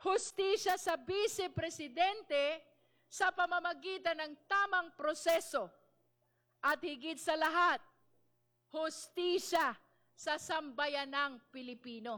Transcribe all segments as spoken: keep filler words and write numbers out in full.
hustisya sa Vice Presidente sa pamamagitan ng tamang proseso, at higit sa lahat, hustisya sa sambayanang Pilipino.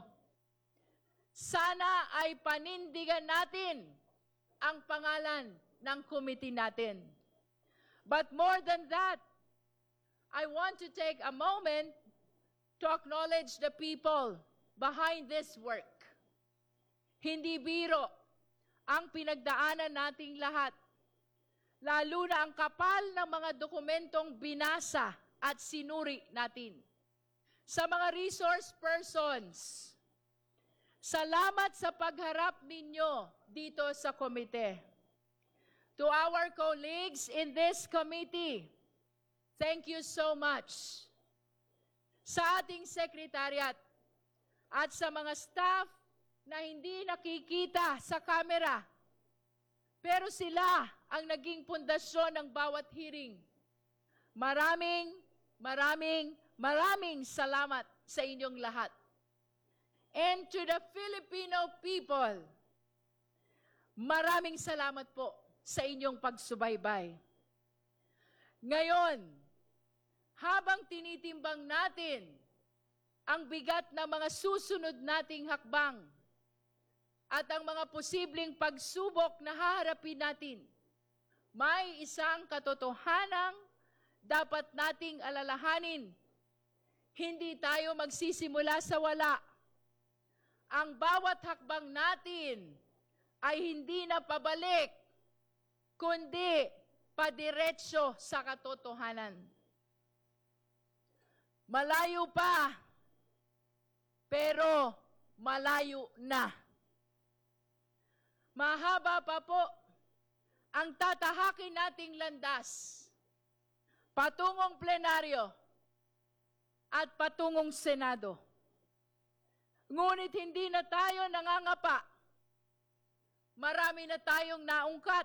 Sana ay panindigan natin ang pangalan ng committee natin. But more than that, I want to take a moment to acknowledge the people behind this work. Hindi biro ang pinagdaanan nating lahat, lalo na ang kapal ng mga dokumentong binasa at sinuri natin. Sa mga resource persons, salamat sa pagharap ninyo dito sa komite. To our colleagues in this committee, thank you so much. Sa ating sekretariat at sa mga staff na hindi nakikita sa kamera, pero sila ang naging pundasyon ng bawat hearing. Maraming, maraming, maraming salamat sa inyong lahat. And to the Filipino people, maraming salamat po sa inyong pagsubaybay. Ngayon, habang tinitimbang natin ang bigat ng mga susunod nating hakbang at ang mga posibleng pagsubok na haharapin natin, may isang katotohanang dapat nating alalahanin. Hindi tayo magsisimula sa wala. Ang bawat hakbang natin ay hindi na pabalik, kundi padiretso sa katotohanan. Malayo pa, pero malayo na. Mahaba pa po ang tatahakin nating landas patungong plenaryo at patungong Senado. Ngunit hindi na tayo nangangapa. Marami na tayong naungkat.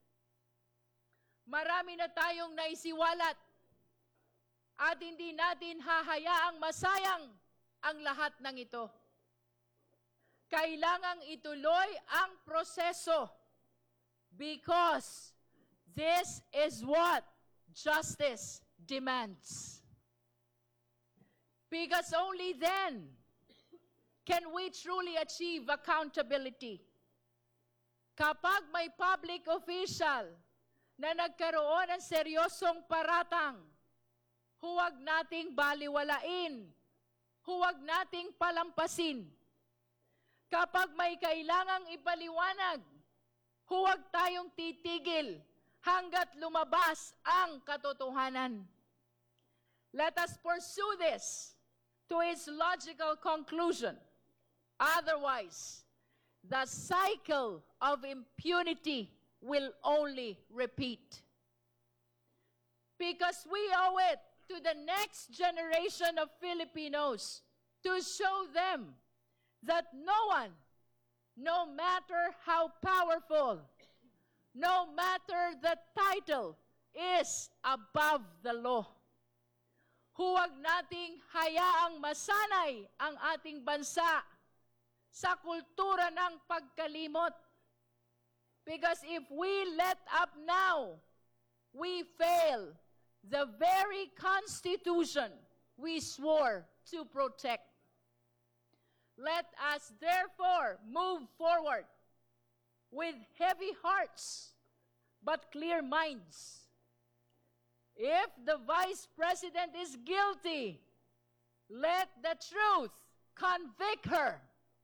Marami na tayong naisiwalat. At hindi natin hahayaang masayang ang lahat ng ito. Kailangang ituloy ang proseso because this is what justice demands. Because only then can we truly achieve accountability. Kapag may public official na nagkaroon ng seryosong paratang, huwag nating baliwalain, huwag nating palampasin. Kapag may kailangang ipaliwanag, huwag tayong titigil hanggat lumabas ang katotohanan. Let us pursue this to its logical conclusion. Otherwise, the cycle of impunity will only repeat. Because we owe it to the next generation of Filipinos to show them that no one, no matter how powerful, no matter the title, is above the law. Huwag nating hayaang masanay ang ating bansa sa kultura ng pagkalimot. Because if we let up now, we fail the very Constitution we swore to protect. Let us therefore move forward with heavy hearts but clear minds. If the Vice President is guilty, let the truth convict her.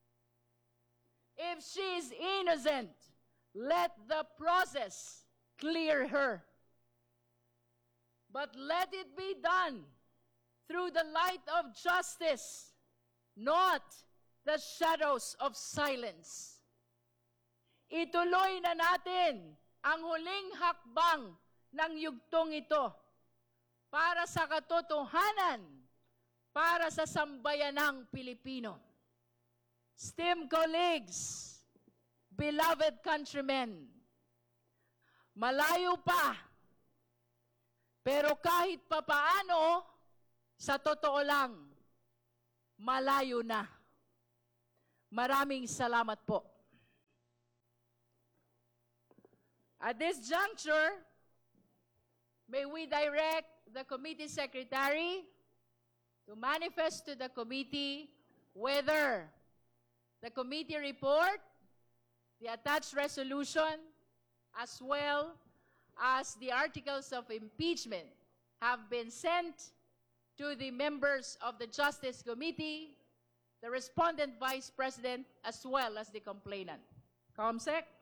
If she is innocent, let the process clear her. But let it be done through the light of justice, not the shadows of silence. Ituloy na natin ang huling hakbang ng yugtong ito para sa katotohanan, para sa sambayanang Pilipino. Esteemed colleagues, beloved countrymen, malayo pa, pero kahit papaano, sa totoo lang, malayo na. Maraming salamat po. At this juncture, may we direct the committee secretary to manifest to the committee whether the committee report, the attached resolution, as well as the articles of impeachment have been sent to the members of the Justice Committee, the respondent Vice President, as well as the complainant. Comsec?